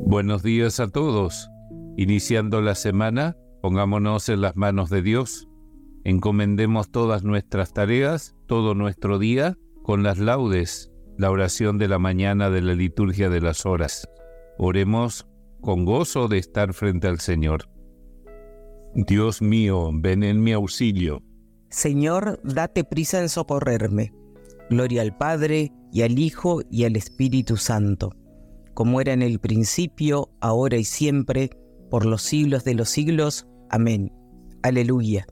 Buenos días a todos. Iniciando la semana, pongámonos en las manos de Dios. Encomendemos todas nuestras tareas, todo nuestro día, con las laudes, la oración de la mañana de la liturgia de las horas. Oremos con gozo de estar frente al Señor. Dios mío, ven en mi auxilio. Señor, date prisa en socorrerme. Gloria al Padre, y al Hijo, y al Espíritu Santo, como era en el principio, ahora y siempre, por los siglos de los siglos. Amén. Aleluya.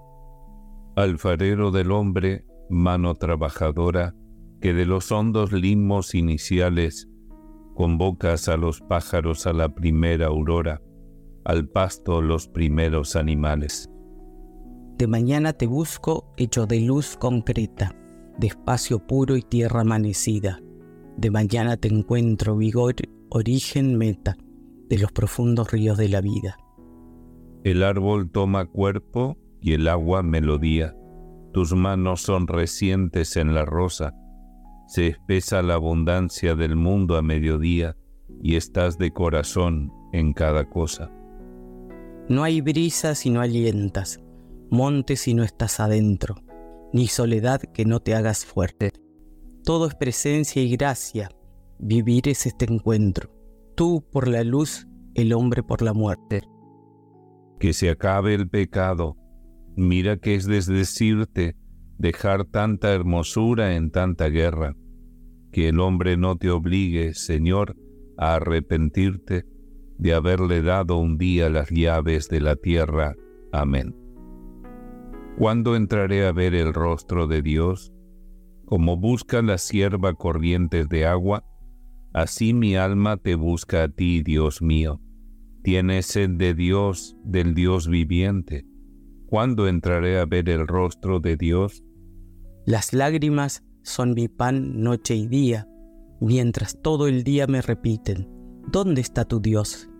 Alfarero del hombre, mano trabajadora, que de los hondos limos iniciales convocas a los pájaros a la primera aurora, al pasto los primeros animales. De mañana te busco, hecho de luz concreta, de espacio puro y tierra amanecida. De mañana te encuentro, vigor, origen, meta, de los profundos ríos de la vida. El árbol toma cuerpo y el agua melodía. Tus manos son recientes en la rosa. Se espesa la abundancia del mundo a mediodía y estás de corazón en cada cosa. No hay brisa si no alientas, monte si no estás adentro, ni soledad que no te hagas fuerte. Todo es presencia y gracia, vivir es este encuentro. Tú por la luz, el hombre por la muerte. Que se acabe el pecado. Mira que es desdecirte, dejar tanta hermosura en tanta guerra. Que el hombre no te obligue, Señor, a arrepentirte de haberle dado un día las llaves de la tierra. Amén. ¿Cuándo entraré a ver el rostro de Dios? Como busca la sierva corrientes de agua, así mi alma te busca a ti, Dios mío. Tiene sed de Dios, del Dios viviente. ¿Cuándo entraré a ver el rostro de Dios? Las lágrimas son mi pan noche y día, mientras todo el día me repiten: ¿dónde está tu Dios?